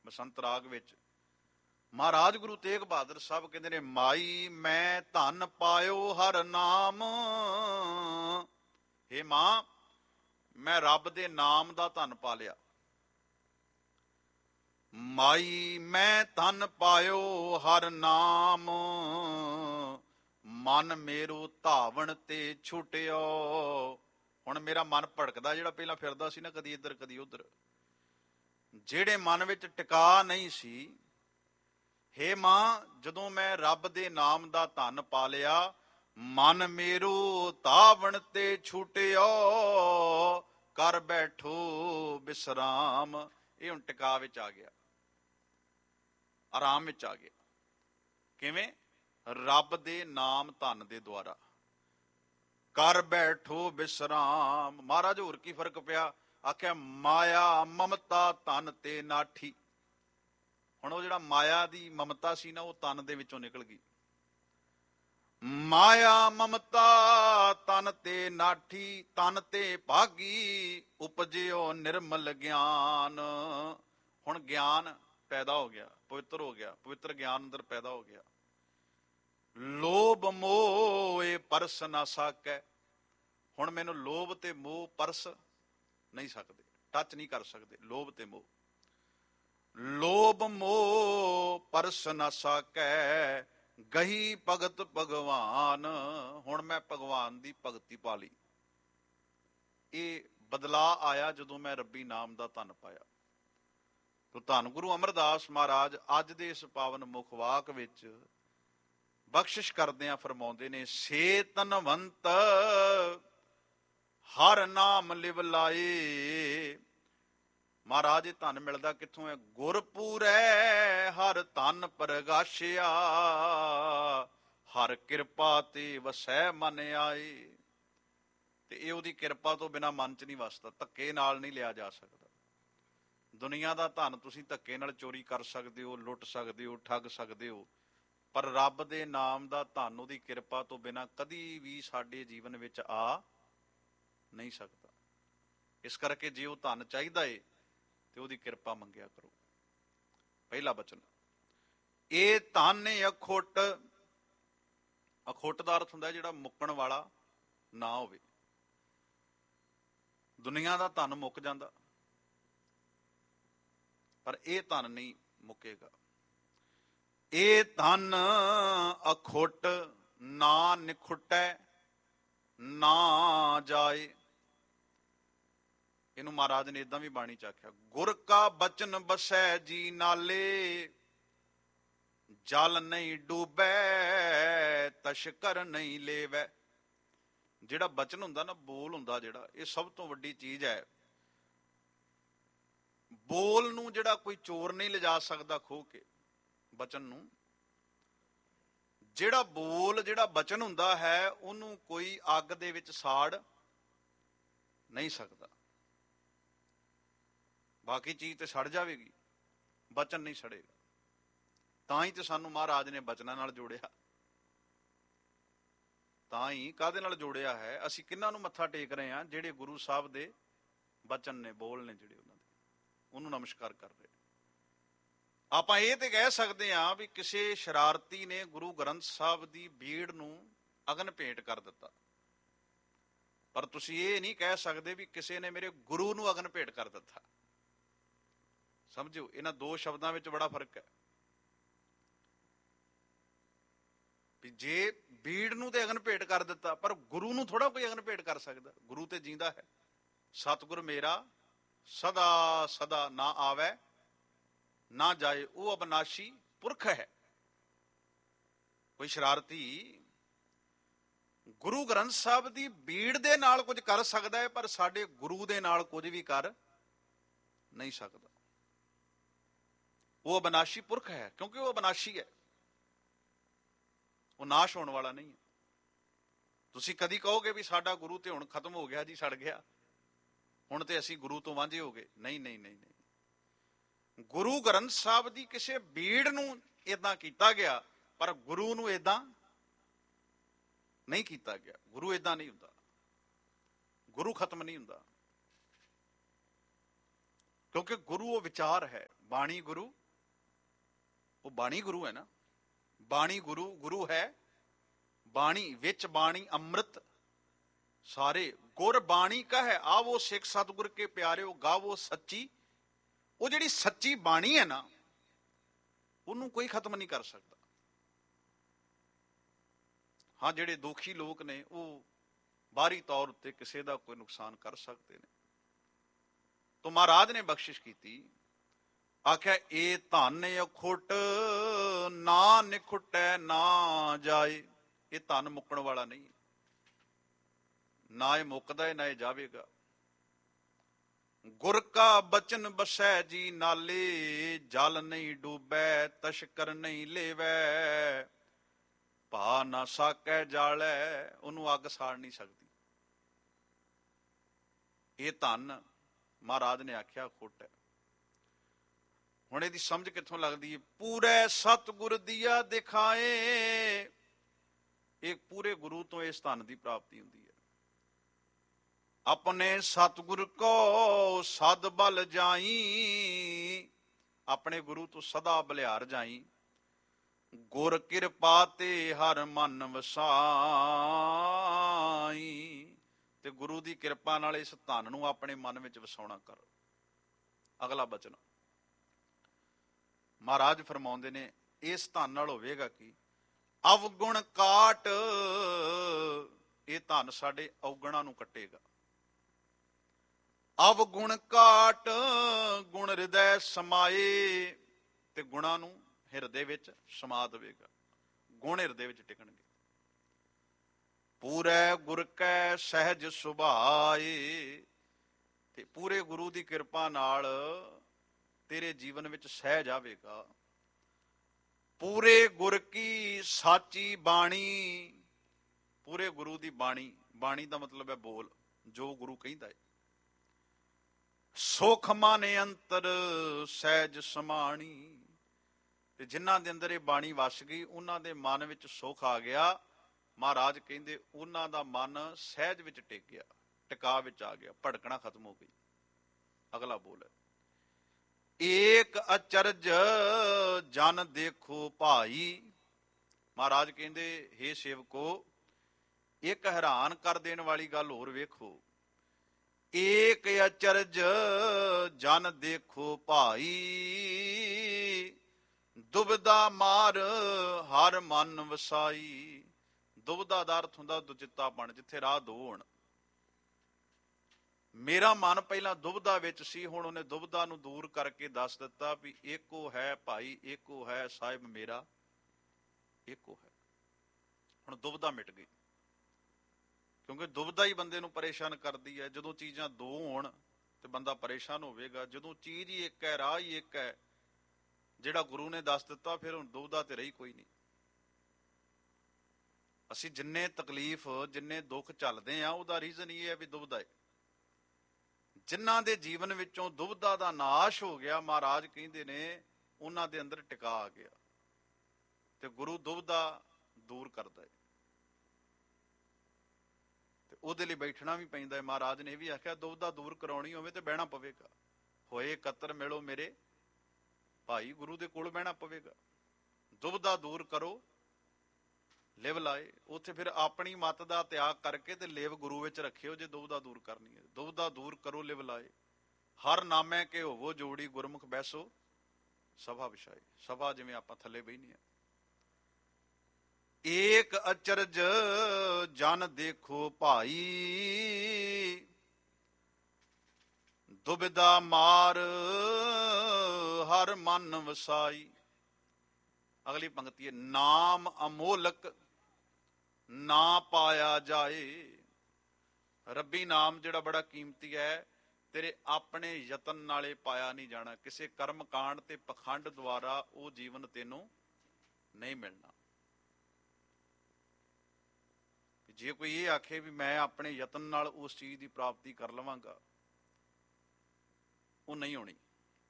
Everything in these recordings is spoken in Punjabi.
ਬਸੰਤ ਰਾਗ ਵਿੱਚ ਮਹਾਰਾਜ ਗੁਰੂ ਤੇਗ ਬਹਾਦਰ ਸਾਹਿਬ ਕਹਿੰਦੇ ਨੇ, ਮਾਈ ਮੈਂ ਧਨ ਪਾਇਓ ਹਰ ਨਾਮ। ਹੇ ਮਾਂ, ਮੈਂ ਰੱਬ ਦੇ ਨਾਮ ਦਾ ਧਨ ਪਾ ਲਿਆ। ਮਾਈ ਮੈਂ ਧਨ ਪਾਇਓ ਹਰ ਨਾਮ, ਮਨ ਮੇਰੂ ਧਾਵਣ ਤੇ ਛੁਟਿਓ। ਹੁਣ ਮੇਰਾ ਮਨ ਭੜਕਦਾ, ਜਿਹੜਾ ਪਹਿਲਾਂ ਫਿਰਦਾ ਸੀ ਨਾ, ਕਦੀ ਇੱਧਰ ਕਦੀ ਉੱਧਰ, ਜਿਹੜੇ ਮਨ ਵਿੱਚ ਟਿਕਾ ਨਹੀਂ ਸੀ, ਹੇ ਮਾਂ, ਜਦੋਂ ਮੈਂ ਰੱਬ ਦੇ ਨਾਮ ਦਾ ਧਨ ਪਾ ਲਿਆ, ਮਨ ਮੇਰੂ ਧਾਵਣ ਤੇ ਛੁਟਿਓ, ਕਰ ਬੈਠੋ ਬਿਸਰਾਮ। ਇਹ ਹੁਣ ਟਿਕਾ ਵਿੱਚ ਆ ਗਿਆ, ਆਰਾਮ ਵਿੱਚ ਆ ਗਿਆ। ਕਿਵੇਂ? ਰੱਬ ਦੇ ਨਾਮ ਧਨ ਦੇ ਦੁਆਰਾ। ਕਰ ਬੈਠੋ ਬਿਸਰਾਮ। ਮਹਾਰਾਜ ਹੋਰ ਕੀ ਫਰਕ ਪਿਆ? ਆਖਿਆ ਮਾਇਆ ਮਮਤਾ ਤਨ ਤੇ ਨਾਠੀ। ਹੁਣ ਉਹ ਜਿਹੜਾ ਮਾਇਆ ਦੀ ਮਮਤਾ ਸੀ ਨਾ, ਉਹ ਤਨ ਦੇ ਵਿੱਚੋਂ ਨਿਕਲ ਗਈ। ਮਾਇਆ ਮਮਤਾ ਤਨ ਤੇ ਨਾਠੀ, ਤਨ ਤੇ ਭਾਗੀ, ਉਪਜਿਓ ਨਿਰਮਲ ਗਿਆਨ। ਹੁਣ ਗਿਆਨ ਪੈਦਾ ਹੋ ਗਿਆ, ਪਵਿੱਤਰ ਹੋ ਗਿਆ, ਪਵਿੱਤਰ ਗਿਆਨ ਅੰਦਰ ਪੈਦਾ ਹੋ ਗਿਆ। ਲੋਭ ਮੋਹ ਇਹ ਪਰਸ ਨਾ ਸਕੈ। ਹੁਣ ਮੈਨੂੰ ਲੋਭ ਤੇ ਮੋਹ ਪਰਸ ਨਹੀਂ ਸਕਦੇ, ਟੱਚ ਨਹੀਂ ਕਰ ਸਕਦੇ। ਲੋਭ ਤੇ ਮੋਹ, ਲੋਭ ਮੋਹ ਪਰਸ ਨਾ ਸਕੈ, ਗਹੀ ਭਗਤ ਭਗਵਾਨ। ਹੁਣ ਮੈਂ ਭਗਵਾਨ ਦੀ ਭਗਤੀ ਪਾ ਲਈ। ਇਹ ਬਦਲਾਅ ਆਇਆ ਜਦੋਂ ਮੈਂ ਰੱਬੀ ਨਾਮ ਦਾ ਧਨ ਪਾਇਆ। ਤੋ ਧੰਨ ਗੁਰੂ ਅਮਰਦਾਸ ਮਹਾਰਾਜ ਅੱਜ ਦੇ ਇਸ ਪਾਵਨ ਮੁਖ ਵਾਕ ਵਿੱਚ ਬਖਸ਼ਿਸ਼ ਕਰਦਿਆਂ ਫਰਮਾਉਂਦੇ ਨੇ, ਸੇ ਧਨਵੰਤ ਹਰ ਨਾਮ ਲਿਵ ਲਾਏ। ਮਹਾਰਾਜ ਇਹ ਧਨ ਮਿਲਦਾ ਕਿੱਥੋਂ ਹੈ? ਗੁਰਪੂਰੈ ਹਰ ਧਨ ਪ੍ਰਗਾਸ਼ਿਆ, ਹਰ ਕਿਰਪਾ ਤੇ ਵਸੈ ਮਨ ਆਏ। ਤੇ ਇਹ ਉਹਦੀ ਕਿਰਪਾ ਤੋਂ ਬਿਨਾਂ ਮਨ ਚ ਨਹੀਂ ਵਸਦਾ, ਧੱਕੇ ਨਾਲ ਨਹੀਂ ਲਿਆ ਜਾ ਸਕਦਾ। ਦੁਨੀਆ ਦਾ ਧਨ ਤੁਸੀਂ ਧੱਕੇ ਨਾਲ ਚੋਰੀ ਕਰ ਸਕਦੇ ਹੋ, ਲੁੱਟ ਸਕਦੇ ਹੋ, ਠੱਗ ਸਕਦੇ ਹੋ, ਪਰ ਰੱਬ ਦੇ ਨਾਮ ਦਾ ਧਨ ਉਹਦੀ ਕਿਰਪਾ ਤੋਂ ਬਿਨਾਂ ਕਦੀ ਵੀ ਸਾਡੇ ਜੀਵਨ ਵਿੱਚ ਆ ਨਹੀਂ ਸਕਦਾ। ਇਸ ਕਰਕੇ ਜੇ ਉਹ ਧਨ ਚਾਹੀਦਾ ਏ ਤੇ ਉਹਦੀ ਕਿਰਪਾ ਮੰਗਿਆ ਕਰੋ। ਪਹਿਲਾ ਬਚਨ, ਇਹ ਧਨ ਅਖੁੱਟ। ਅਖੁੱਟ ਦਾ ਅਰਥ ਹੁੰਦਾ ਜਿਹੜਾ ਮੁੱਕਣ ਵਾਲਾ ਨਾ ਹੋਵੇ। ਦੁਨੀਆ ਦਾ ਧਨ ਮੁੱਕ ਜਾਂਦਾ, ਪਰ ਇਹ ਧਨ ਨਹੀਂ ਮੁੱਕੇਗਾ। ਇਹ ਧਨ ਅਖੁੱਟ, ਨਾ ਨਿਖੁੱਟੈ ਨਾ ਜਾਏ। ਇਹਨੂੰ ਮਹਾਰਾਜ ਨੇ ਏਦਾਂ ਵੀ ਬਾਣੀ ਚ ਆਖਿਆ, ਗੁਰ ਕਾ ਬਚਨ ਬਸੈ ਜੀ ਨਾਲੇ, ਜਲ ਨਹੀਂ ਡੂਬੈ ਤਸ਼ਕਰ ਨਹੀਂ ਲੇਵੈ। ਜਿਹੜਾ ਬਚਨ ਹੁੰਦਾ ਨਾ, ਬੋਲ ਹੁੰਦਾ ਜਿਹੜਾ, ਇਹ ਸਭ ਤੋਂ ਵੱਡੀ ਚੀਜ਼ ਹੈ। ਬੋਲ ਨੂੰ ਜਿਹੜਾ ਕੋਈ ਚੋਰ ਨਹੀਂ ਲਿਜਾ ਸਕਦਾ ਖੋਹ ਕੇ, ਬਚਨ ਨੂੰ। ਜਿਹੜਾ ਬੋਲ, ਜਿਹੜਾ ਬਚਨ ਹੁੰਦਾ ਹੈ, ਉਹਨੂੰ ਕੋਈ ਅੱਗ ਦੇ ਵਿੱਚ ਸਾੜ ਨਹੀਂ ਸਕਦਾ। ਬਾਕੀ ਚੀਜ਼ ਤੇ ਸੜ ਜਾਵੇਗੀ, ਬਚਨ ਨਹੀਂ ਸੜੇਗਾ। ਤਾਂ ਹੀ ਤੇ ਸਾਨੂੰ ਮਹਾਰਾਜ ਨੇ ਬਚਨਾਂ ਨਾਲ ਜੋੜਿਆ। ਤਾਂ ਹੀ ਕਾਹਦੇ ਨਾਲ ਜੋੜਿਆ ਹੈ? ਅਸੀਂ ਕਿਹਨਾਂ ਨੂੰ ਮੱਥਾ ਟੇਕ ਰਹੇ ਹਾਂ? ਜਿਹੜੇ ਗੁਰੂ ਸਾਹਿਬ ਦੇ ਬਚਨ ਨੇ, ਬੋਲ ਨੇ ਜਿਹੜੇ ਉਹਨਾਂ ਦੇ, ਉਹਨੂੰ ਨਮਸਕਾਰ ਕਰ ਰਹੇ। ਆਪਾਂ ਇਹ ਤੇ ਕਹਿ ਸਕਦੇ ਹਾਂ ਵੀ ਕਿਸੇ ਸ਼ਰਾਰਤੀ ਨੇ ਗੁਰੂ ਗ੍ਰੰਥ ਸਾਹਿਬ ਦੀ ਬੀੜ ਨੂੰ ਅਗਨ ਭੇਟ ਕਰ ਦਿੱਤਾ, ਪਰ ਤੁਸੀਂ ਇਹ ਨਹੀਂ ਕਹਿ ਸਕਦੇ ਵੀ ਕਿਸੇ ਨੇ ਮੇਰੇ ਗੁਰੂ ਨੂੰ ਅਗਨ ਭੇਟ ਕਰ ਦਿੱਤਾ। ਸਮਝੋ, ਇਹਨਾਂ ਦੋ ਸ਼ਬਦਾਂ ਵਿੱਚ ਬੜਾ ਫਰਕ ਹੈ। ਵੀ ਜੇ ਬੀੜ ਨੂੰ ਤੇ ਅਗਨ ਭੇਟ ਕਰ ਦਿੱਤਾ, ਪਰ ਗੁਰੂ ਨੂੰ ਥੋੜਾ ਕੋਈ ਅਗਨ ਭੇਟ ਕਰ ਸਕਦਾ। ਗੁਰੂ ਤੇ ਜਿੰਦਾ ਹੈ। ਸਤਿਗੁਰ ਮੇਰਾ ਸਦਾ ਸਦਾ ਨਾ ਆਵੇ ਨਾ ਜਾਏ, ਉਹ ਅਬਨਾਸ਼ੀ ਪੁਰਖ ਹੈ। ਕੋਈ ਸ਼ਰਾਰਤੀ ਗੁਰੂ ਗ੍ਰੰਥ ਸਾਹਿਬ ਦੀ ਬੀੜ ਦੇ ਨਾਲ ਕੁਝ ਕਰ ਸਕਦਾ ਹੈ, ਪਰ ਸਾਡੇ ਗੁਰੂ ਦੇ ਨਾਲ ਕੁਝ ਵੀ ਕਰ ਨਹੀਂ ਸਕਦਾ। ਉਹ ਅਬਨਾਸ਼ੀ ਪੁਰਖ ਹੈ, ਕਿਉਂਕਿ ਉਹ ਅਬਨਾਸ਼ੀ ਹੈ, ਉਹ ਨਾਸ਼ ਹੋਣ ਵਾਲਾ ਨਹੀਂ ਹੈ। ਤੁਸੀਂ ਕਦੀ ਕਹੋਗੇ ਵੀ ਸਾਡਾ ਗੁਰੂ ਤੇ ਹੁਣ ਖਤਮ ਹੋ ਗਿਆ ਜੀ, ਸੜ ਗਿਆ, ਹੁਣ ਤੇ ਅਸੀਂ ਗੁਰੂ ਤੋਂ ਵਾਂਝੇ ਹੋ ਗਏ। ਨਹੀਂ ਨਹੀਂ ਨਹੀਂ ਨਹੀਂ, ਗੁਰੂ ਗ੍ਰੰਥ ਸਾਹਿਬ ਦੀ ਕਿਸੇ ਬੀੜ ਨੂੰ ਏਦਾਂ ਕੀਤਾ ਗਿਆ, ਪਰ ਗੁਰੂ ਨੂੰ ਏਦਾਂ ਨਹੀਂ ਕੀਤਾ ਗਿਆ। ਗੁਰੂ ਏਦਾਂ ਨਹੀਂ ਹੁੰਦਾ, ਗੁਰੂ ਖਤਮ ਨਹੀਂ ਹੁੰਦਾ। ਕਿਉਂਕਿ ਗੁਰੂ ਉਹ ਵਿਚਾਰ ਹੈ, ਬਾਣੀ ਗੁਰੂ, ਉਹ ਬਾਣੀ ਗੁਰੂ ਹੈ ਨਾ, ਬਾਣੀ ਗੁਰੂ, ਗੁਰੂ ਹੈ ਬਾਣੀ, ਵਿੱਚ ਬਾਣੀ ਅੰਮ੍ਰਿਤ ਸਾਰੇ, ਗੁਰ ਬਾਣੀ ਕਹੈ ਆਵੋ ਸਿੱਖ ਸਤਿਗੁਰ ਕੇ ਪਿਆਰਿਓ ਗਾਵੋ ਸੱਚੀ। ਉਹ ਜਿਹੜੀ ਸੱਚੀ ਬਾਣੀ ਹੈ ਨਾ, ਉਹਨੂੰ ਕੋਈ ਖਤਮ ਨਹੀਂ ਕਰ ਸਕਦਾ। ਹਾਂ, ਜਿਹੜੇ ਦੋਖੀ ਲੋਕ ਨੇ ਉਹ ਬਾਹਰੀ ਤੌਰ ਉੱਤੇ ਕਿਸੇ ਦਾ ਕੋਈ ਨੁਕਸਾਨ ਕਰ ਸਕਦੇ ਨੇ। ਤੋ ਮਹਾਰਾਜ ਨੇ ਬਖਸ਼ਿਸ਼ ਕੀਤੀ, ਆਖਿਆ ਇਹ ਧਨ ਅਖੁੱਟ ਨਾ ਨਿਖੁੱਟੈ ਨਾ ਜਾਏ। ਇਹ ਧਨ ਮੁੱਕਣ ਵਾਲਾ ਨਹੀਂ, ਨਾ ਇਹ ਮੁੱਕਦਾ ਹੈ ਨਾ ਇਹ ਜਾਵੇਗਾ। ਗੁਰ ਕਾ ਬਚਨ ਬਸੈ ਜੀ ਨਾਲੇ, ਜਲ ਨਹੀਂ ਡੂਬੈ ਤਸ਼ਕਰ ਨਹੀਂ ਲੇਵੈ। ਭਾ ਨਾ ਸਾਕੈ ਜਾਲੈ, ਉਹਨੂੰ ਅੱਗ ਸਾੜ ਨਹੀਂ ਸਕਦੀ। ਇਹ ਧਨ ਮਹਾਰਾਜ ਨੇ ਆਖਿਆ ਖੁੱਟ ਹੈ। ਹੁਣ ਇਹਦੀ ਸਮਝ ਕਿੱਥੋਂ ਲੱਗਦੀ ਹੈ? ਪੂਰੇ ਸਤਿਗੁਰ ਦੀਆ ਦਿਖਾਏ, ਇਹ ਪੂਰੇ ਗੁਰੂ ਤੋਂ ਇਸ ਧਨ ਦੀ ਪ੍ਰਾਪਤੀ ਹੁੰਦੀ ਹੈ। ਆਪਣੇ ਸਤਿਗੁਰ ਕੋ ਸਦ ਬਲ ਜਾਈ, ਆਪਣੇ ਗੁਰੂ ਤੋਂ ਸਦਾ ਬਲਿਹਾਰ ਜਾਈ। ਗੁਰ ਕਿਰਪਾ ਤੇ ਹਰ ਮਨ ਵਸਾਈ, ਤੇ ਗੁਰੂ ਦੀ ਕਿਰਪਾ ਨਾਲ ਇਸ ਧਨ ਨੂੰ ਆਪਣੇ ਮਨ ਵਿੱਚ ਵਸਾਉਣਾ ਕਰ। ਅਗਲਾ ਬਚਨ ਮਹਾਰਾਜ ਫਰਮਾਉਂਦੇ ਨੇ, ਇਸ ਧਨ ਨਾਲ ਹੋਵੇਗਾ ਕੀ? ਅਵਗੁਣ ਕਾਟ, ਇਹ ਧਨ ਸਾਡੇ ਔਗੁਣਾਂ ਨੂੰ ਕੱਟੇਗਾ। ਅਵਗੁਣ ਕਾਟ ਗੁਣ ਹਿਰਦੈ ਸਮਾਏ, ਤੇ ਗੁਣਾਂ ਨੂੰ ਹਿਰਦੇ ਵਿੱਚ ਸਮਾ ਦੇਵੇਗਾ, ਗੁਣ ਹਿਰਦੇ ਵਿੱਚ ਟਿਕਣਗੇ। ਪੂਰੇ ਗੁਰ ਕੈ ਸਹਿਜ ਸੁਭਾਏ, ਤੇ ਪੂਰੇ ਗੁਰੂ ਦੀ ਕਿਰਪਾ ਨਾਲ ਤੇਰੇ ਜੀਵਨ ਵਿੱਚ ਸਹਿਜ ਆਵੇਗਾ। ਪੂਰੇ ਗੁਰ ਕੀ ਸਾਚੀ ਬਾਣੀ, ਪੂਰੇ ਗੁਰੂ ਦੀ ਬਾਣੀ, ਬਾਣੀ ਦਾ ਮਤਲਬ ਹੈ ਬੋਲ, ਜੋ ਗੁਰੂ ਕਹਿੰਦਾ ਹੈ। ਸੁਖ ਮਨ ਅੰਤਰ ਸਹਿਜ ਸਮਾਣੀ, ਤੇ ਜਿਨ੍ਹਾਂ ਦੇ ਅੰਦਰ ਇਹ ਬਾਣੀ ਵਸ ਗਈ ਉਹਨਾਂ ਦੇ ਮਨ ਵਿੱਚ ਸੁਖ ਆ ਗਿਆ। ਮਹਾਰਾਜ ਕਹਿੰਦੇ ਉਹਨਾਂ ਦਾ ਮਨ ਸਹਿਜ ਵਿੱਚ ਟਿਕ ਗਿਆ, ਟਿਕਾ ਵਿੱਚ ਆ ਗਿਆ, ਭਟਕਣਾ ਖਤਮ ਹੋ ਗਈ। ਅਗਲਾ ਬੋਲ ਹੈ, ਏਕ ਅਚਰਜ ਜਨ ਦੇਖੋ ਭਾਈ। ਮਹਾਰਾਜ ਕਹਿੰਦੇ, ਹੇ ਸੇਵਕੋ, ਇੱਕ ਹੈਰਾਨ ਕਰ ਦੇਣ ਵਾਲੀ ਗੱਲ ਹੋਰ ਵੇਖੋ। ਏਕ ਅਚਰਜ ਜਨ ਦੇਖੋ ਭਾਈ, ਦੁਬਿਧਾ ਮਾਰ ਹਰ ਮਨ ਵਸਾਈ। ਦੁਬਿਧਾ ਦਾ ਅਰਥ ਹੁੰਦਾ ਦੁਚਿੱਤਾਪਣ, ਜਿੱਥੇ ਰਾਹ ਦੋ ਹੋਣ। ਮੇਰਾ ਮਨ ਪਹਿਲਾਂ ਦੁਬਿਧਾ ਵਿੱਚ ਸੀ, ਹੁਣ ਉਹਨੇ ਦੁਬਿਧਾ ਨੂੰ ਦੂਰ ਕਰਕੇ ਦੱਸ ਦਿੱਤਾ ਵੀ ਏਕੋ ਹੈ ਭਾਈ, ਏਕੋ ਹੈ ਸਾਹਿਬ ਮੇਰਾ, ਏਕੋ ਹੈ। ਹੁਣ ਦੁਬਿਧਾ ਮਿਟ ਗਈ, ਕਿਉਂਕਿ ਦੁਬਿਧਾ ਹੀ ਬੰਦੇ ਨੂੰ ਪਰੇਸ਼ਾਨ ਕਰਦੀ ਹੈ। ਜਦੋਂ ਚੀਜ਼ਾਂ ਦੋ ਹੋਣ ਤੇ ਬੰਦਾ ਪਰੇਸ਼ਾਨ ਹੋਵੇਗਾ। ਜਦੋਂ ਚੀਜ਼ ਹੀ ਇੱਕ ਹੈ, ਰਾਹ ਹੀ ਇੱਕ ਹੈ, ਜਿਹੜਾ ਗੁਰੂ ਨੇ ਦੱਸ ਦਿੱਤਾ, ਫਿਰ ਹੁਣ ਦੁਬਿਧਾ ਤੇ ਰਹੀ ਕੋਈ ਨਹੀਂ। ਅਸੀਂ ਜਿੰਨੇ ਤਕਲੀਫ, ਜਿੰਨੇ ਦੁੱਖ ਝੱਲਦੇ ਆ, ਉਹਦਾ ਰੀਜ਼ਨ ਇਹ ਹੈ ਵੀ ਦੁਬਿਧਾ ਹੈ। ਜਿਨ੍ਹਾਂ ਦੇ ਜੀਵਨ ਵਿੱਚੋਂ ਦੁਬਿਧਾ ਦਾ ਨਾਸ਼ ਹੋ ਗਿਆ, ਮਹਾਰਾਜ ਕਹਿੰਦੇ ਨੇ ਉਹਨਾਂ ਦੇ ਅੰਦਰ ਟਿਕਾ ਆ ਗਿਆ। ਤੇ ਗੁਰੂ ਦੁਬਿਧਾ ਦੂਰ ਕਰਦਾ ਹੈ, ਤੇ ਉਹਦੇ ਲਈ ਬੈਠਣਾ ਵੀ ਪੈਂਦਾ ਹੈ। ਮਹਾਰਾਜ ਨੇ ਇਹ ਵੀ ਆਖਿਆ, ਦੁਬਿਧਾ ਦੂਰ ਕਰਾਉਣੀ ਹੋਵੇ ਤੇ ਬਹਿਣਾ ਪਵੇਗਾ। ਹੋਏ ਇਕੱਤਰ ਮਿਲੋ ਮੇਰੇ ਭਾਈ, ਗੁਰੂ ਦੇ ਕੋਲ ਬਹਿਣਾ ਪਵੇਗਾ। ਦੁਬਿਧਾ ਦੂਰ ਕਰੋ, ਲਿਵ ਲਾਏ। ਉੱਥੇ ਫਿਰ ਆਪਣੀ ਮੱਤ ਦਾ ਤਿਆਗ ਕਰਕੇ ਤੇ ਲਿਵ ਗੁਰੂ ਵਿੱਚ ਰੱਖਿਓ, ਜੇ ਦੁਬਿਧਾ ਦੂਰ ਕਰਨੀ ਹੈ। ਦੁਬਿਧਾ ਦੂਰ ਕਰੋ, ਲਿਵ ਲਾਏ। ਹਰ ਨਾਮੈ ਕੇ ਹੋਵੋ ਜੋੜੀ, ਗੁਰਮੁਖ ਬੈਸੋ ਸਭਾ ਵਿਛਾਏ। ਸਭਾ ਜਿਵੇਂ ਆਪਾਂ ਥੱਲੇ ਬਹਿਨੀ ਆ। ਏਕ ਅਚਰਜ ਜਨ ਦੇਖੋ ਭਾਈ, ਦੁਬਿਧਾ ਮਾਰ ਹਰ ਮਨ ਵਸਾਈ। ਅਗਲੀ ਪੰਕਤੀ ਹੈ, ਨਾਮ ਅਮੋਲਕ ਨਾ ਪਾਇਆ ਜਾਏ। ਰੱਬੀ ਨਾਮ ਜਿਹੜਾ ਬੜਾ ਕੀਮਤੀ ਹੈ, ਤੇਰੇ ਆਪਣੇ ਯਤਨ ਨਾਲੇ ਪਾਇਆ ਨਹੀਂ ਜਾਣਾ। ਕਿਸੇ ਕਰਮ ਕਾਂਡ ਤੇ ਪਖੰਡ ਦੁਆਰਾ ਉਹ ਜੀਵਨ ਤੈਨੂੰ ਨਹੀਂ ਮਿਲਣਾ। ਜੇ ਕੋਈ ਇਹ ਆਖੇ ਵੀ ਮੈਂ ਆਪਣੇ ਯਤਨ ਨਾਲ ਉਸ ਚੀਜ਼ ਦੀ ਪ੍ਰਾਪਤੀ ਕਰ ਲਵਾਂਗਾ, ਉਹ ਨਹੀਂ ਹੋਣੀ।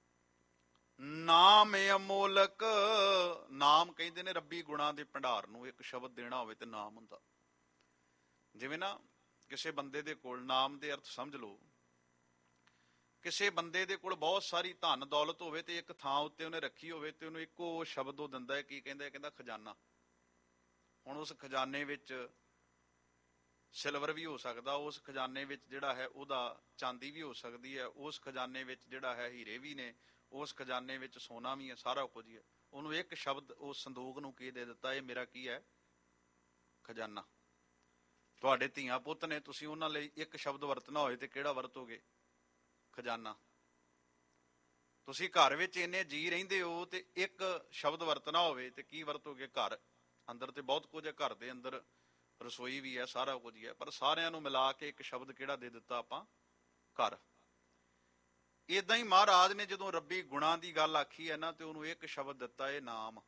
ਨਾਮ ਅਮੋਲਕ, ਨਾਮ ਕਹਿੰਦੇ ਨੇ ਰੱਬੀ ਗੁਣਾਂ ਦੇ ਭੰਡਾਰ ਨੂੰ। ਇੱਕ ਸ਼ਬਦ ਦੇਣਾ ਹੋਵੇ ਤੇ ਨਾਮ ਹੁੰਦਾ। ਜਿਵੇਂ ਨਾ ਕਿਸੇ ਬੰਦੇ ਦੇ ਕੋਲ, ਨਾਮ ਦੇ ਅਰਥ ਸਮਝ ਲਓ, ਕਿਸੇ ਬੰਦੇ ਦੇ ਕੋਲ ਬਹੁਤ ਸਾਰੀ ਧਨ ਦੌਲਤ ਹੋਵੇ ਤੇ ਇੱਕ ਥਾਂ ਉੱਤੇ ਉਹਨੇ ਰੱਖੀ ਹੋਵੇ ਤੇ ਉਹਨੂੰ ਇੱਕੋ ਸ਼ਬਦ ਉਹ ਦਿੰਦਾ ਹੈ, ਕੀ ਕਹਿੰਦਾ? ਕਹਿੰਦਾ ਖਜ਼ਾਨਾ। ਹੁਣ ਉਸ ਖਜ਼ਾਨੇ ਵਿੱਚ ਸਿਲਵਰ ਵੀ ਹੋ ਸਕਦਾ, ਉਸ ਖਜ਼ਾਨੇ ਵਿੱਚ ਜਿਹੜਾ ਹੈ ਉਹਦਾ ਚਾਂਦੀ ਵੀ ਹੋ ਸਕਦੀ ਹੈ, ਉਸ ਖਜ਼ਾਨੇ ਵਿੱਚ ਜਿਹੜਾ ਹੈ ਹੀਰੇ ਵੀ ਨੇ, ਉਸ ਖਜ਼ਾਨੇ ਵਿੱਚ ਸੋਨਾ ਵੀ ਹੈ, ਸਾਰਾ ਕੁਝ ਹੀ ਹੈ। ਉਹਨੂੰ ਇੱਕ ਸ਼ਬਦ ਉਸ ਸੰਦੂਕ ਨੂੰ ਕੀ ਦੇ ਦਿੱਤਾ? ਇਹ ਮੇਰਾ ਕੀ ਹੈ? ਖਜ਼ਾਨਾ। ਤੁਹਾਡੇ ਧੀਆਂ ਪੁੱਤ ਨੇ, ਤੁਸੀਂ ਉਹਨਾਂ ਲਈ ਇੱਕ ਸ਼ਬਦ ਵਰਤਣਾ ਹੋਏ ਤੇ ਕਿਹੜਾ ਵਰਤੋਗੇ? ਖਜ਼ਾਨਾ। ਤੁਸੀਂ ਘਰ ਵਿੱਚ ਇੰਨੇ ਜੀ ਰਹਿੰਦੇ ਹੋ ਤੇ ਇੱਕ ਸ਼ਬਦ ਵਰਤਣਾ ਹੋਵੇ ਤੇ ਕੀ ਵਰਤੋਗੇ? ਘਰ। ਅੰਦਰ ਤੇ ਬਹੁਤ ਕੁਝ ਹੈ, ਘਰ ਦੇ ਅੰਦਰ ਰਸੋਈ ਵੀ ਹੈ, ਸਾਰਾ ਕੁਝ ਹੀ ਹੈ, ਪਰ ਸਾਰਿਆਂ ਨੂੰ ਮਿਲਾ ਕੇ ਇੱਕ ਸ਼ਬਦ ਕਿਹੜਾ ਦੇ ਦਿੱਤਾ ਆਪਾਂ? ਘਰ। ਏਦਾਂ ਹੀ ਮਹਾਰਾਜ ਨੇ ਜਦੋਂ ਰੱਬੀ ਗੁਣਾਂ ਦੀ ਗੱਲ ਆਖੀ ਹੈ ਨਾ, ਤੇ ਉਹਨੂੰ ਇੱਕ ਸ਼ਬਦ ਦਿੱਤਾ, ਇਹ ਨਾਮ।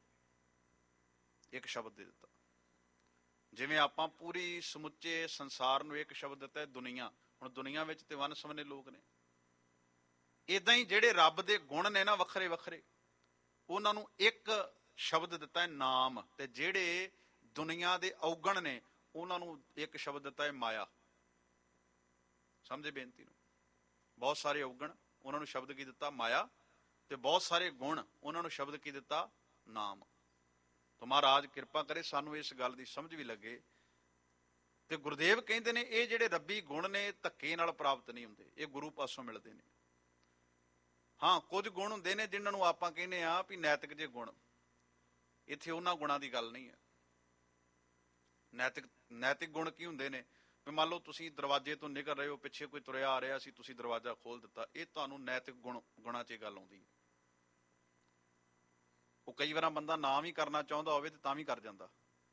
ਇੱਕ ਸ਼ਬਦ ਦੇ ਦਿੱਤਾ। ਜਿਵੇਂ ਆਪਾਂ ਪੂਰੀ ਸਮੁੱਚੇ ਸੰਸਾਰ ਨੂੰ ਇੱਕ ਸ਼ਬਦ ਦਿੱਤਾ, ਦੁਨੀਆ। ਹੁਣ ਦੁਨੀਆ ਵਿੱਚ ਤੇ ਵੰਨ ਸੁਵੰਨੇ ਲੋਕ ਨੇ, ਏਦਾਂ ਹੀ ਜਿਹੜੇ ਰੱਬ ਦੇ ਗੁਣ ਨੇ ਨਾ ਵੱਖਰੇ ਵੱਖਰੇ, ਉਹਨਾਂ ਨੂੰ ਇੱਕ ਸ਼ਬਦ ਦਿੱਤਾ ਹੈ, ਨਾਮ। ਤੇ ਜਿਹੜੇ ਦੁਨੀਆ ਦੇ ਔਗਣ ਨੇ ਉਹਨਾਂ ਨੂੰ ਇੱਕ ਸ਼ਬਦ ਦਿੱਤਾ ਹੈ, ਮਾਇਆ। ਸਮਝੇ ਬੇਨਤੀ ਨੂੰ? ਬਹੁਤ ਸਾਰੇ ਔਗਣ, ਉਹਨਾਂ ਨੂੰ ਸ਼ਬਦ ਕੀ ਦਿੱਤਾ? ਮਾਇਆ। ਤੇ ਬਹੁਤ ਸਾਰੇ ਗੁਣ, ਉਹਨਾਂ ਨੂੰ ਸ਼ਬਦ ਕੀ ਦਿੱਤਾ? ਨਾਮ। ਤਾਂ ਮਹਾਰਾਜ ਕਿਰਪਾ ਕਰੇ ਸਾਨੂੰ ਇਸ ਗੱਲ ਦੀ ਸਮਝ ਵੀ ਲੱਗੇ। ਤੇ ਗੁਰਦੇਵ ਕਹਿੰਦੇ ਨੇ ਇਹ ਜਿਹੜੇ ਰੱਬੀ ਗੁਣ ਨੇ ਧੱਕੇ ਨਾਲ ਪ੍ਰਾਪਤ ਨਹੀਂ ਹੁੰਦੇ, ਇਹ ਗੁਰੂ ਪਾਸੋਂ ਮਿਲਦੇ ਨੇ। ਹਾਂ, ਕੁਝ ਗੁਣ ਹੁੰਦੇ ਨੇ ਜਿਨ੍ਹਾਂ ਨੂੰ ਆਪਾਂ ਕਹਿੰਦੇ ਆ ਵੀ ਨੈਤਿਕ ਜੇ ਗੁਣ, ਇੱਥੇ ਉਹਨਾਂ ਗੁਣਾਂ ਦੀ ਗੱਲ ਨਹੀਂ ਹੈ। ਨੈਤਿਕ ਗੁਣ ਕੀ ਹੁੰਦੇ ਨੇ? ਵੀ ਮੰਨ ਲਓ ਤੁਸੀਂ ਦਰਵਾਜ਼ੇ ਤੋਂ ਨਿਕਲ ਰਹੇ ਹੋ, ਪਿੱਛੇ ਕੋਈ ਤੁਰਿਆ ਆ ਰਿਹਾ ਸੀ, ਤੁਸੀਂ ਦਰਵਾਜ਼ਾ ਖੋਲ ਦਿੱਤਾ, ਇਹ ਤੁਹਾਨੂੰ ਨੈਤਿਕ ਗੁਣਾਂ 'ਚ ਗੱਲ ਆਉਂਦੀ ਹੈ। ਉਹ ਕਈ ਵਾਰ ਬੰਦਾ ਨਾ ਵੀ ਕਰਨਾ ਚਾਹੁੰਦਾ ਹੋਵੇ ਤੇ ਤਾਂ ਵੀ ਕਰ ਜਾਂਦਾ।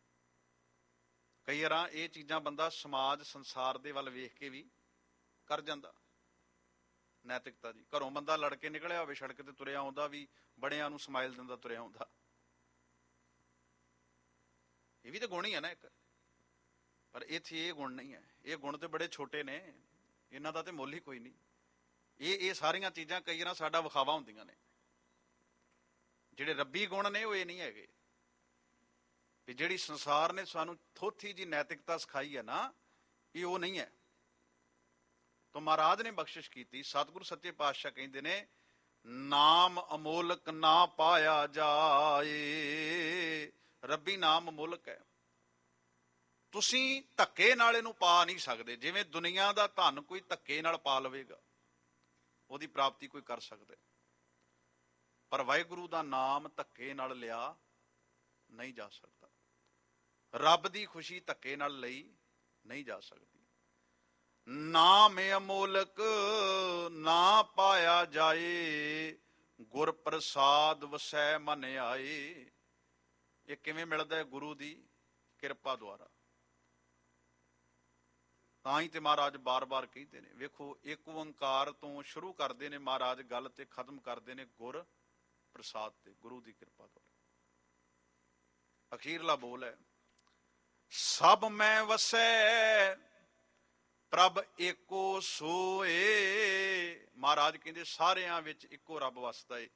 ਕਈ ਵਾਰ ਇਹ ਚੀਜ਼ਾਂ ਬੰਦਾ ਸਮਾਜ ਸੰਸਾਰ ਦੇ ਵੱਲ ਵੇਖ ਕੇ ਵੀ ਕਰ ਜਾਂਦਾ। ਨੈਤਿਕਤਾ ਜੀ, ਘਰੋਂ ਬੰਦਾ ਲੜ ਕੇ ਨਿਕਲਿਆ ਹੋਵੇ, ਸੜਕ ਤੇ ਤੁਰਿਆ ਆਉਂਦਾ ਵੀ ਬੜਿਆਂ ਨੂੰ ਸਮਾਈਲ ਦਿੰਦਾ ਤੁਰਿਆ ਆਉਂਦਾ, ਇਹ ਵੀ ਤਾਂ ਗੁਣ ਹੀ ਹੈ ਨਾ ਇੱਕ। ਪਰ ਇੱਥੇ ਇਹ ਗੁਣ ਨਹੀਂ ਹੈ। ਇਹ ਗੁਣ ਤੇ ਬੜੇ ਛੋਟੇ ਨੇ, ਇਹਨਾਂ ਦਾ ਤੇ ਮੁੱਲ ਹੀ ਕੋਈ ਨਹੀਂ। ਇਹ ਸਾਰੀਆਂ ਚੀਜ਼ਾਂ ਕਈ ਵਾਰ ਸਾਡਾ ਵਿਖਾਵਾ ਹੁੰਦੀਆਂ ਨੇ। ਜਿਹੜੇ ਰੱਬੀ ਗੁਣ ਨੇ ਉਹ ਇਹ ਨਹੀਂ ਹੈਗੇ। ਵੀ ਜਿਹੜੀ ਸੰਸਾਰ ਨੇ ਸਾਨੂੰ ਥੋਥੀ ਜੀ ਨੈਤਿਕਤਾ ਸਿਖਾਈ ਹੈ ਨਾ, ਇਹ ਉਹ ਨਹੀਂ ਹੈ। ਤਾਂ ਮਹਾਰਾਜ ਨੇ ਬਖਸ਼ਿਸ਼ ਕੀਤੀ। ਸਤਿਗੁਰੂ ਸੱਚੇ ਪਾਤਸ਼ਾਹ ਕਹਿੰਦੇ ਨੇ, ਨਾਮ ਅਮੋਲਕ ਨਾ ਪਾਇਆ ਜਾਏ। ਰੱਬੀ ਨਾਮ ਅਮੋਲਕ ਹੈ, ਤੁਸੀਂ ਧੱਕੇ ਨਾਲ ਇਹਨੂੰ ਪਾ ਨਹੀਂ ਸਕਦੇ। ਜਿਵੇਂ ਦੁਨੀਆ ਦਾ ਧਨ ਕੋਈ ਧੱਕੇ ਨਾਲ ਪਾ ਲਵੇਗਾ, ਉਹਦੀ ਪ੍ਰਾਪਤੀ ਕੋਈ ਕਰ ਸਕਦਾ, ਪਰ ਵਾਹਿਗੁਰੂ ਦਾ ਨਾਮ ਧੱਕੇ ਨਾਲ ਲਿਆ ਨਹੀਂ ਜਾ ਸਕਦਾ। ਰੱਬ ਦੀ ਖੁਸ਼ੀ ਧੱਕੇ ਨਾਲ ਲਈ ਨਹੀਂ ਜਾ ਸਕਦੀ। ਨਾਮ ਅਮੋਲਕ ਨਾ ਪਾਇਆ ਜਾਏ, ਗੁਰ ਪ੍ਰਸਾਦ ਵਸੈ ਮਨ ਆਏ। ਇਹ ਕਿਵੇਂ ਮਿਲਦਾ ਹੈ? ਗੁਰੂ ਦੀ ਕਿਰਪਾ ਦੁਆਰਾ। ਤਾਂ ਹੀ ਤੇ ਮਹਾਰਾਜ ਬਾਰ-ਬਾਰ ਕਹਿੰਦੇ ਨੇ, ਵੇਖੋ ਇੱਕ ਓੰਕਾਰ ਤੋਂ ਸ਼ੁਰੂ ਕਰਦੇ ਨੇ ਮਹਾਰਾਜ ਗੱਲ ਤੇ ਖਤਮ ਕਰਦੇ ਨੇ ਗੁਰ ਪ੍ਰਸਾਦ ਤੇ, ਗੁਰੂ ਦੀ ਕਿਰਪਾ ਦੁਆਰਾ। ਅਖੀਰਲਾ ਬੋਲ ਹੈ, ਸਭ ਮੈਂ ਵਸੈ ਪ੍ਰਭ ਏਕੋ ਸੋਏ। ਮਹਾਰਾਜ ਕਹਿੰਦੇ ਸਾਰਿਆਂ ਵਿੱਚ ਇੱਕੋ ਰੱਬ ਵਸਦਾ ਏ।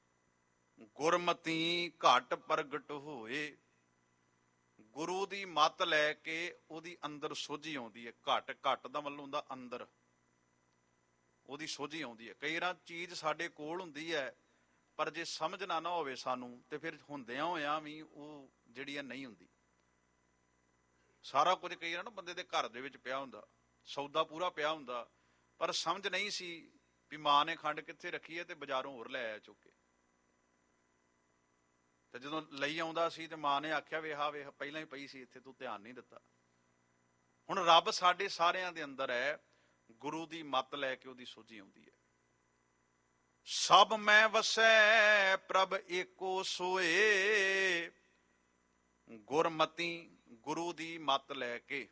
ਗੁਰਮਤੀ ਘਟ ਪ੍ਰਗਟ ਹੋਏ। ਗੁਰੂ ਦੀ ਮੱਤ ਲੈ ਕੇ ਉਹਦੀ ਅੰਦਰ ਸੋਝੀ ਆਉਂਦੀ ਹੈ। ਘਟ ਦਾ ਮਤਲਬ ਹੁੰਦਾ ਅੰਦਰ, ਉਹਦੀ ਸੋਝੀ ਆਉਂਦੀ ਹੈ। ਕਈ ਵਾਰ ਚੀਜ਼ ਸਾਡੇ ਕੋਲ ਹੁੰਦੀ ਹੈ, ਪਰ ਜੇ ਸਮਝਣਾ ਨਾ ਹੋਵੇ ਸਾਨੂੰ, ਤੇ ਫਿਰ ਹੁੰਦਿਆਂ ਹੋਇਆਂ ਵੀ ਉਹ ਜਿਹੜੀ ਹੈ ਨਹੀਂ ਹੁੰਦੀ। ਸਾਰਾ ਕੁਝ ਕਈ ਵਾਰ ਨਾ ਬੰਦੇ ਦੇ ਘਰ ਦੇ ਵਿੱਚ ਪਿਆ ਹੁੰਦਾ, ਸੌਦਾ ਪੂਰਾ ਪਿਆ ਹੁੰਦਾ, ਪਰ ਸਮਝ ਨਹੀਂ ਸੀ ਵੀ ਮਾਂ ਨੇ ਖੰਡ ਕਿੱਥੇ ਰੱਖੀ ਹੈ, ਤੇ ਬਾਜ਼ਾਰੋਂ ਹੋਰ ਲੈ ਆਇਆ ਚੁੱਕ ਕੇ। ਤੇ ਜਦੋਂ ਲਈ ਆਉਂਦਾ ਸੀ ਤੇ ਮਾਂ ਨੇ ਆਖਿਆ, ਵੇਖ ਪਹਿਲਾਂ ਹੀ ਪਈ ਸੀ ਇੱਥੇ, ਤੂੰ ਧਿਆਨ ਨਹੀਂ ਦਿੱਤਾ। ਹੁਣ ਰੱਬ ਸਾਡੇ ਸਾਰਿਆਂ ਦੇ ਅੰਦਰ ਹੈ, ਗੁਰੂ ਦੀ ਮੱਤ ਲੈ ਕੇ ਉਹਦੀ ਸੋਝੀ ਆਉਂਦੀ ਹੈ। ਸਭ ਮੈਂ ਵਸੈ ਪ੍ਰਭ ਏਕੋ ਸੋਏ। ਗੁਰਮਤੀ, ਗੁਰੂ ਦੀ ਮੱਤ ਲੈ ਕੇ,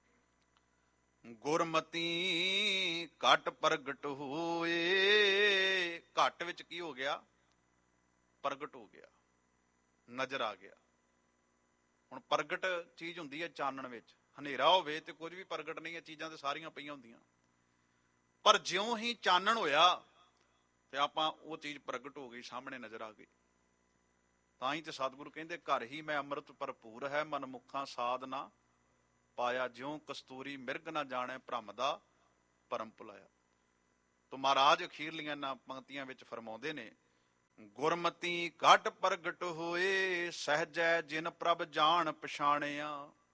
ਗੁਰਮਤੀ ਘਟ ਪ੍ਰਗਟ ਹੋਏ। ਘਟ ਵਿੱਚ ਕੀ ਹੋ ਗਿਆ? ਪ੍ਰਗਟ ਹੋ ਗਿਆ, ਨਜ਼ਰ ਆ ਗਿਆ। ਹੁਣ ਪ੍ਰਗਟ ਚੀਜ਼ ਹੁੰਦੀ ਹੈ ਚਾਨਣ ਵਿੱਚ, ਹਨੇਰਾ ਹੋਵੇ ਤੇ ਕੁਝ ਵੀ ਪ੍ਰਗਟ ਨਹੀਂ ਹੈ, ਚੀਜ਼ਾਂ ਤੇ ਸਾਰੀਆਂ ਪਈਆਂ ਹੁੰਦੀਆਂ। ਪਰ ਜਿਉਂ ਹੀ ਚਾਨਣ ਹੋਇਆ ਤੇ ਆਪਾਂ ਉਹ ਚੀਜ਼ ਪ੍ਰਗਟ ਹੋ ਗਈ, ਸਾਹਮਣੇ ਨਜ਼ਰ ਆ ਗਈ। ਤਾਂ ਹੀ ਤੇ ਸਤਿਗੁਰੂ ਕਹਿੰਦੇ, ਘਰ ਹੀ ਮੈਂ ਅੰਮ੍ਰਿਤ ਭਰਪੂਰ ਹੈ, ਮਨ ਮੁਖਾਂ ਸਾਧ ਨਾ ਪਾਇਆ। ਜਿਉਂ ਕਸਤੂਰੀ ਮਿਰਗ ਨਾ ਜਾਣੈ ਭ੍ਰਮ ਦਾ ਭਰਮ ਭੁਲਾਇਆ। ਤੋ ਮਹਾਰਾਜ ਅਖੀਰਲੀਆਂ ਇਹਨਾਂ ਪੰਕਤੀਆਂ ਵਿੱਚ ਫਰਮਾਉਂਦੇ ਨੇ, ਗੁਰਮਤੀ ਘਟ ਪ੍ਰਗਟ ਹੋਏ ਸਹਿਜੈ ਜਿਨ ਪ੍ਰਭ ਜਾਣ ਪਛਾਣਿਆ,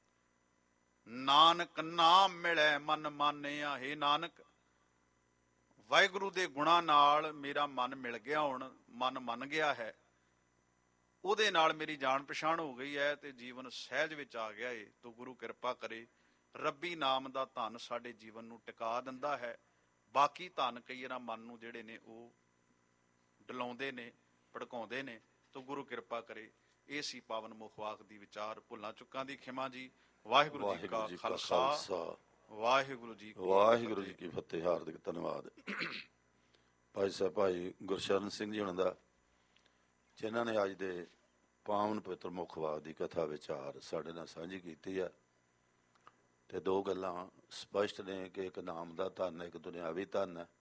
ਨਾਨਕ ਨਾਮ ਮਿਲੈ ਮਨ ਮਾਨਿਆ। ਹੇ ਨਾਨਕ, ਵਾਹਿਗੁਰੂ ਦੇ ਗੁਣਾਂ ਨਾਲ ਮੇਰਾ ਮਨ ਮਿਲ ਗਿਆ, ਹੁਣ ਮਨ ਮੰਨ ਗਿਆ ਹੈ, ਉਹਦੇ ਨਾਲ ਮੇਰੀ ਜਾਣ ਪਛਾਣ ਹੋ ਗਈ ਹੈ ਤੇ ਜੀਵਨ ਸਹਿਜ ਵਿੱਚ ਆ ਗਿਆ ਏ। ਤੋ ਗੁਰੂ ਕਿਰਪਾ ਕਰੇ। ਰੱਬੀ ਨਾਮ ਦਾ ਧਨ ਸਾਡੇ ਜੀਵਨ ਨੂੰ ਟਿਕਾ ਦਿੰਦਾ ਹੈ। ਬਾਕੀ ਧਨ ਕਈ ਵਾਰ ਮਨ ਨੂੰ ਜਿਹੜੇ ਨੇ ਉਹ ਡਲਾਉਂਦੇ ਨੇ, ਭੜਕਾਉਂਦੇ ਨੇ। ਤੋ ਗੁਰੂ ਕਿਰਪਾ ਕਰੇ। ਇਹ ਸੀ ਪਾਵਨ ਮੁਖਵਾਕ ਦੀ ਵਿਚਾਰ। ਭੁੱਲਾਂ ਚੁੱਕਾਂ ਦੀ ਖਿਮਾ ਜੀ। ਵਾਹਿਗੁਰੂ ਜੀ ਕਾ ਖਾਲਸਾ, ਵਾਹਿਗੁਰੂ ਜੀ ਕੀ ਫਤਿਹ। ਹਾਰਦਿਕ ਧੰਨਵਾਦ ਭਾਈ ਸਾਹਿਬ ਭਾਈ ਗੁਰਸ਼ਰਨ ਸਿੰਘ ਜੀ ਹੁਣਾਂ ਦਾ, ਜਿਨ੍ਹਾਂ ਨੇ ਅੱਜ ਦੇ ਪਾਵਨ ਪਵਿੱਤਰ ਮੁਖਵਾਕ ਦੀ ਕਥਾ ਵਿਚਾਰ ਸਾਡੇ ਨਾਲ ਸਾਂਝੀ ਕੀਤੀ ਹੈ। ਤੇ ਦੋ ਗੱਲਾਂ ਸਪਸ਼ਟ ਨੇ ਕਿ ਇੱਕ ਨਾਮ ਦਾ ਧਨ, ਇੱਕ ਦੁਨਿਆਵੀ ਧਨ ਹੈ।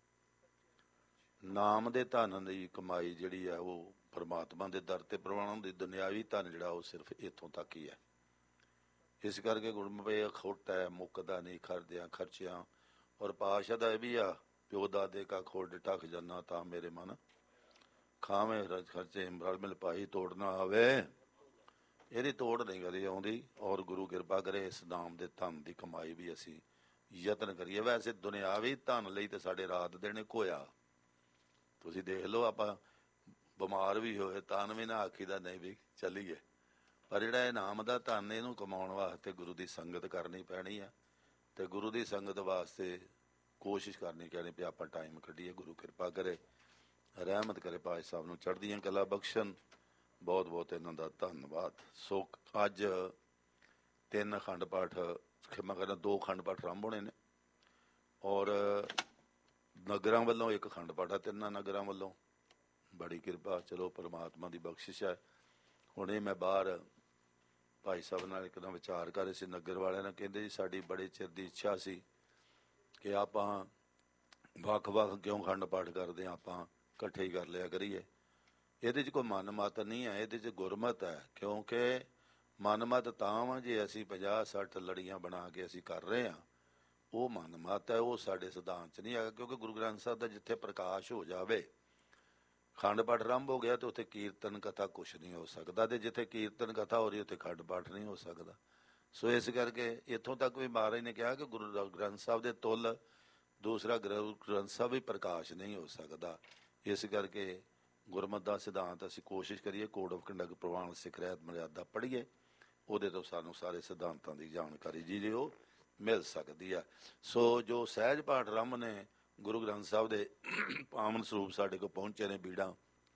ਨਾਮ ਦੇ ਧਨ ਦੀ ਕਮਾਈ ਜਿਹੜੀ ਹੈ ਉਹ ਪਰਮਾਤਮਾ ਦੇ ਦਰ ਤੇ ਪ੍ਰਵਾਨ ਦੀ, ਦੁਨਿਆਵੀ ਧਨ ਜਿਹੜਾ ਉਹ ਸਿਰਫ ਇੱਥੋਂ ਤੱਕ ਹੀ ਹੈ। ਇਸ ਕਰਕੇ ਗੁਰਮੁਖੇ ਖੋਟ ਹੈ, ਮੁੱਕਦਾ ਨਹੀਂ ਖਰਦਿਆਂ ਖਰਚਿਆਂ। ਔਰ ਪਾਤਸ਼ਾਹ ਦਾ ਇਹ ਵੀ ਆ, ਪਿਓ ਦਾਦੇ ਕਾ ਖੋਡ ਢੱਕ ਜਾਨਾ ਤਾਂ ਮੇਰੇ ਮਨ ਖਾਵੇਂ ਰਜ ਖਰਚੇ ਰਲ ਮਿਲ ਪਾਈ ਤੋੜ ਨਾ ਆਵੇ। ਇਹਦੀ ਤੋੜ ਨਹੀਂ ਕਦੀ ਆਉਂਦੀ। ਔਰ ਗੁਰੂ ਕਿਰਪਾ ਕਰੇ ਇਸ ਨਾਮ ਦੇ ਧਨ ਦੀ ਕਮਾਈ ਵੀ ਅਸੀਂ ਯਤਨ ਕਰੀਏ। ਵੈਸੇ ਦੁਨਿਆਵੀ ਧਨ ਲਈ ਤੇ ਸਾਡੇ ਰਾਤ ਦਿਨ ਕੋਇਆ। ਤੁਸੀਂ ਦੇਖ ਲਓ, ਆਪਾਂ ਬਿਮਾਰ ਵੀ ਹੋਏ ਤਾਂ ਵੀ ਨਾ ਆਖੀਦਾ ਨਹੀਂ ਵੀ ਚੱਲੀਏ। ਪਰ ਜਿਹੜਾ ਇਹ ਨਾਮ ਦਾ ਧਨ, ਇਹਨੂੰ ਕਮਾਉਣ ਵਾਸਤੇ ਗੁਰੂ ਦੀ ਸੰਗਤ ਕਰਨੀ ਪੈਣੀ ਆ। ਤੇ ਗੁਰੂ ਦੀ ਸੰਗਤ ਵਾਸਤੇ ਕੋਸ਼ਿਸ਼ ਕਰਨੀ ਪੈਣੀ ਵੀ ਆਪਾਂ ਟਾਈਮ ਕੱਢੀਏ। ਗੁਰੂ ਕਿਰਪਾ ਕਰੇ, ਰਹਿਮਤ ਕਰੇ, ਪਾਤਸ਼ਾਹ ਸਾਹਿਬ ਨੂੰ ਚੜ੍ਹਦੀਆਂ ਕਲਾ ਬਖਸ਼ਣ। ਬਹੁਤ ਬਹੁਤ ਇਹਨਾਂ ਦਾ ਧੰਨਵਾਦ। ਸੋ ਅੱਜ 3 ਅਖੰਡ ਪਾਠ, ਖਿਮਾ ਕਰਨਾ 2 ਅਖੰਡ ਪਾਠ ਆਰੰਭ ਹੋਣੇ ਨੇ। ਔਰ ਨਗਰਾਂ ਵੱਲੋਂ 1 ਅਖੰਡ ਪਾਠ ਆ, 3 ਨਗਰਾਂ ਵੱਲੋਂ। ਬੜੀ ਕਿਰਪਾ, ਚਲੋ ਪਰਮਾਤਮਾ ਦੀ ਬਖਸ਼ਿਸ਼ ਹੈ। ਹੁਣੇ ਮੈਂ ਬਾਹਰ ਭਾਈ ਸਾਹਿਬ ਨਾਲ ਇੱਕ ਦਿਨ ਵਿਚਾਰ ਕਰ ਰਹੇ ਸੀ। ਨਗਰ ਵਾਲਿਆਂ ਨੇ ਕਹਿੰਦੇ ਜੀ ਸਾਡੀ ਬੜੇ ਚਿਰ ਦੀ ਇੱਛਾ ਸੀ ਕਿ ਆਪਾਂ ਵੱਖ-ਵੱਖ ਕਿਉਂ ਅਖੰਡ ਪਾਠ ਕਰਦੇ ਹਾਂ, ਆਪਾਂ ਇਕੱਠੇ ਹੀ ਕਰ ਲਿਆ ਕਰੀਏ। ਇਹਦੇ 'ਚ ਕੋਈ ਮਨ ਮਤ ਨਹੀਂ ਹੈ, ਇਹਦੇ 'ਚ ਗੁਰਮਤ ਹੈ। ਕਿਉਂਕਿ ਮਨ ਮਤ ਤਾਂ ਵਾ ਜੇ ਅਸੀਂ 50-60 ਲੜੀਆਂ ਬਣਾ ਕੇ ਅਸੀਂ ਕਰ ਰਹੇ ਹਾਂ, ਉਹ ਮਨ ਮਤ ਹੈ, ਉਹ ਸਾਡੇ ਸਿਧਾਂਤ 'ਚ ਨਹੀਂ ਹੈਗਾ। ਕਿਉਂਕਿ ਗੁਰੂ ਗ੍ਰੰਥ ਸਾਹਿਬ ਦਾ ਜਿੱਥੇ ਪ੍ਰਕਾਸ਼ ਹੋ ਜਾਵੇ, ਖੰਡ ਪਾਠ ਆਰੰਭ ਹੋ ਗਿਆ ਤੇ ਉੱਥੇ ਕੀਰਤਨ ਕਥਾ ਕੁਛ ਨਹੀਂ ਹੋ ਸਕਦਾ। ਤੇ ਜਿੱਥੇ ਕੀਰਤਨ ਕਥਾ ਹੋ ਰਹੀ ਉੱਥੇ ਖੰਡ ਪਾਠ ਨਹੀਂ ਹੋ ਸਕਦਾ। ਸੋ ਇਸ ਕਰਕੇ ਇੱਥੋਂ ਤੱਕ ਵੀ ਮਹਾਰਾਜ ਨੇ ਕਿਹਾ ਕਿ ਗੁਰੂ ਗ੍ਰੰਥ ਸਾਹਿਬ ਦੇ ਤੁੱਲ ਦੂਸਰਾ ਗੁਰੂ ਗ੍ਰੰਥ ਸਾਹਿਬ ਵੀ ਪ੍ਰਕਾਸ਼ ਨਹੀਂ ਹੋ ਸਕਦਾ। ਇਸ ਕਰਕੇ ਗੁਰਮਤ ਦਾ ਸਿਧਾਂਤ ਅਸੀਂ ਕੋਸ਼ਿਸ਼ ਕਰੀਏ, ਕੋਡ ਆਫ ਕੰਡਕਟ ਪ੍ਰਵਾਨ ਸਿੱਖ ਰਹਿਤ ਮਰਿਆਦਾ ਪੜ੍ਹੀਏ। ਉਹਦੇ ਤੋਂ ਸਾਨੂੰ ਸਾਰੇ ਸਿਧਾਂਤਾਂ ਦੀ ਜਾਣਕਾਰੀ ਜਿਹੜੀ ਉਹ ਮਿਲ ਸਕਦੀ ਆ। ਸੋ ਜੋ ਸਹਿਜ ਪਾਠ ਆਰੰਭ ਨੇ, ਗੁਰੂ ਗ੍ਰੰਥ ਸਾਹਿਬ ਦੇ ਪਾਵਨ ਸਰੂਪ ਸਾਡੇ ਕੋਲ ਪਹੁੰਚੇ ਨੇ ਬੀੜਾਂ,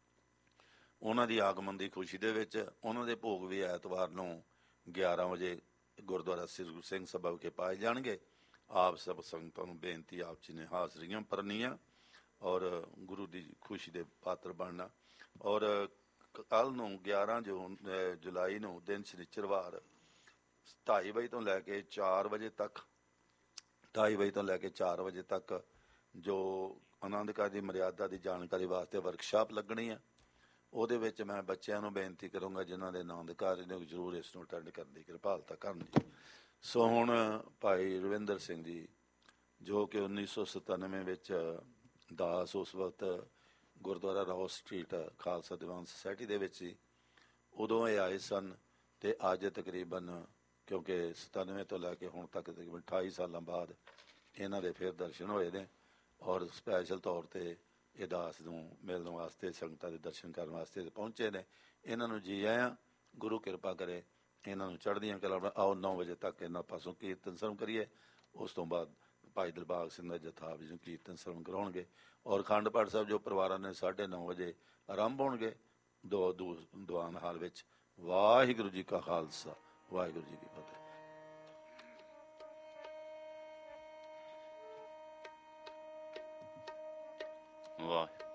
ਉਹਨਾਂ ਦੀ ਆਗਮਨ ਦੀ ਖੁਸ਼ੀ ਦੇ ਵਿੱਚ। ਉਹਨਾਂ ਦੇ ਭੋਗ ਵੀ ਐਤਵਾਰ ਨੂੰ 11 ਵਜੇ ਗੁਰਦੁਆਰਾ ਸ੍ਰੀ ਗੁਰੂ ਸਿੰਘ ਸਭਾ ਵਿਖੇ ਪਾਏ ਜਾਣਗੇ। ਆਪ ਸਭ ਸੰਗਤਾਂ ਨੂੰ ਬੇਨਤੀ, ਆਪ ਜੀ ਨੇ ਹਾਜ਼ਰੀਆਂ ਭਰਨੀਆਂ ਔਰ ਗੁਰੂ ਦੀ ਖੁਸ਼ੀ ਦੇ ਪਾਤਰ ਬਣਨਾ। ਔਰ ਕੱਲ ਨੂੰ 11 ਜੁਲਾਈ ਨੂੰ ਦਿਨ ਸ਼ਨੀਚਰਵਾਰ 2:30 ਵਜੇ ਤੋਂ ਲੈ ਕੇ 4 ਵਜੇ ਤੱਕ, 2:30 ਵਜੇ ਤੋਂ ਲੈ ਕੇ 4 ਵਜੇ ਤੱਕ ਜੋ ਆਨੰਦ ਕਾਰਜ ਦੀ ਮਰਿਆਦਾ ਦੀ ਜਾਣਕਾਰੀ ਵਾਸਤੇ ਵਰਕਸ਼ਾਪ ਲੱਗਣੀ ਆ। ਉਹਦੇ ਵਿੱਚ ਮੈਂ ਬੱਚਿਆਂ ਨੂੰ ਬੇਨਤੀ ਕਰੂੰਗਾ ਜਿਨ੍ਹਾਂ ਦੇ ਆਨੰਦ ਕਾਰਜ ਨੇ ਜ਼ਰੂਰ ਇਸ ਨੂੰ ਅਟੈਂਡ ਕਰਨ ਦੀ ਕਿਰਪਾਲਤਾ ਕਰਨ ਜੀ। ਸੋ ਹੁਣ ਭਾਈ ਰਵਿੰਦਰ ਸਿੰਘ ਜੀ, ਜੋ ਕਿ 1997 ਵਿੱਚ ਦਾਸ ਉਸ ਵਕਤ ਗੁਰਦੁਆਰਾ ਰਾਓ ਸਟਰੀਟ ਖਾਲਸਾ ਦੀਵਾਨ ਸੁਸਾਇਟੀ ਦੇ ਵਿੱਚ ਸੀ, ਉਦੋਂ ਇਹ ਆਏ ਸਨ। ਤੇ ਅੱਜ ਤਕਰੀਬਨ, ਕਿਉਂਕਿ 97 ਤੋਂ ਲੈ ਕੇ ਹੁਣ ਤੱਕ ਤਕਰੀਬਨ 28 ਸਾਲਾਂ ਬਾਅਦ ਇਹਨਾਂ ਦੇ ਫਿਰ ਦਰਸ਼ਨ ਹੋਏ ਨੇ। ਔਰ ਸਪੈਸ਼ਲ ਤੌਰ 'ਤੇ ਇਹ ਦਾਸ ਨੂੰ ਮਿਲਣ ਵਾਸਤੇ, ਸੰਗਤਾਂ ਦੇ ਦਰਸ਼ਨ ਕਰਨ ਵਾਸਤੇ ਪਹੁੰਚੇ ਨੇ। ਇਹਨਾਂ ਨੂੰ ਜੀ ਆਇਆਂ। ਗੁਰੂ ਕਿਰਪਾ ਕਰੇ ਇਹਨਾਂ ਨੂੰ ਚੜ੍ਹਦੀਆਂ ਕਲਾਂ। ਆਓ 9 ਵਜੇ ਤੱਕ ਇਹਨਾਂ ਪਾਸੋਂ ਕੀਰਤਨ ਸਰਵਣ ਕਰੀਏ। ਉਸ ਤੋਂ ਬਾਅਦ ਭਾਈ ਦਿਲਬਾਗ ਸਿੰਘ ਦਾ ਜਥਾ ਵੀ ਨੂੰ ਕੀਰਤਨ ਸਰਵਣ ਕਰਾਉਣਗੇ। ਔਰ ਅਖੰਡ ਪਾਠ ਸਾਹਿਬ ਜੋ ਪਰਿਵਾਰਾਂ ਨੇ 9:30 ਵਜੇ ਆਰੰਭ ਹੋਣਗੇ ਦੀਵਾਨ ਹਾਲ ਵਿੱਚ। ਵਾਹਿਗੁਰੂ ਜੀ ਕਾ ਖਾਲਸਾ, ਵਾਹਿਗੁਰੂ ਜੀ ਕੀ ਫਤਿਹ। ਵਾਹ।